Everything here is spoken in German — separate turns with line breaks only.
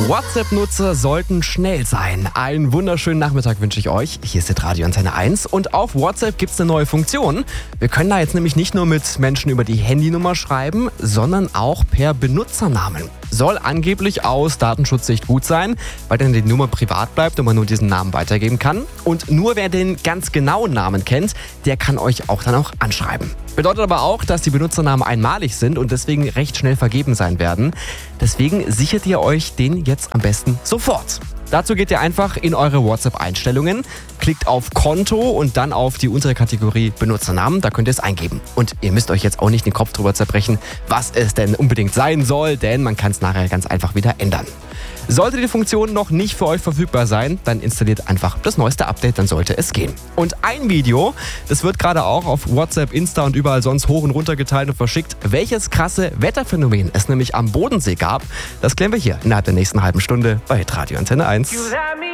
WhatsApp-Nutzer sollten schnell sein. Einen wunderschönen Nachmittag wünsche ich euch. Hier ist Radio Antenne 1 und auf WhatsApp gibt es eine neue Funktion. Wir können da jetzt nämlich nicht nur mit Menschen über die Handynummer schreiben, sondern auch per Benutzernamen. Soll angeblich aus Datenschutzsicht gut sein, weil dann die Nummer privat bleibt und man nur diesen Namen weitergeben kann. Und nur wer den ganz genauen Namen kennt, der kann euch auch dann auch anschreiben. Bedeutet aber auch, dass die Benutzernamen einmalig sind und deswegen recht schnell vergeben sein werden. Deswegen sichert ihr euch den jetzt am besten sofort. Dazu geht ihr einfach in eure WhatsApp-Einstellungen, klickt auf Konto und dann auf die untere Kategorie Benutzernamen, da könnt ihr es eingeben. Und ihr müsst euch jetzt auch nicht den Kopf drüber zerbrechen, was es denn unbedingt sein soll, denn man kann es nachher ganz einfach wieder ändern. Sollte die Funktion noch nicht für euch verfügbar sein, dann installiert einfach das neueste Update, dann sollte es gehen. Und ein Video, das wird gerade auch auf WhatsApp, Insta und überall sonst hoch und runter geteilt und verschickt, welches krasse Wetterphänomen es nämlich am Bodensee gab. Das klären wir hier innerhalb der nächsten halben Stunde bei Radio Antenne 1.